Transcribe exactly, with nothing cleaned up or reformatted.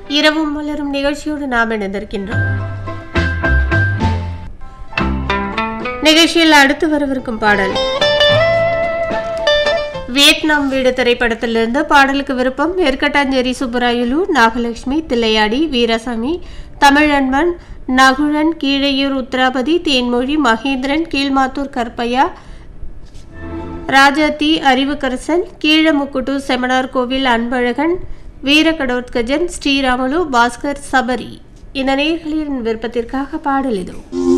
இரவும் மலரும் நிகழ்ச்சியோடு நாம் இணைந்திருக்கின்றோம். நிகழ்ச்சியில் அடுத்து வரவிருக்கும் பாடல் வியட்நாம் வீடு திரைப்படத்திலிருந்து. பாடலுக்கு விருப்பம் எர்கட்டாஞ்சேரி சுப்பராயலு, நாகலட்சுமி, தில்லையாடி, வீரசாமி, தமிழன்பன், நகுழன், கீழையூர் உத்ராபதி, தேன்மொழி, மகேந்திரன், கீழ்மாத்தூர் கற்பையா, ராஜாத்தி, அறிவுக்கரசன், கீழமுக்குட்டு, செமனார் கோவில் அன்பழகன், வீரகடோத்கஜன், ஸ்ரீராமலு, பாஸ்கர், சபரி. இந்த நேயர்களின் விருப்பத்திற்காக பாடல் இது.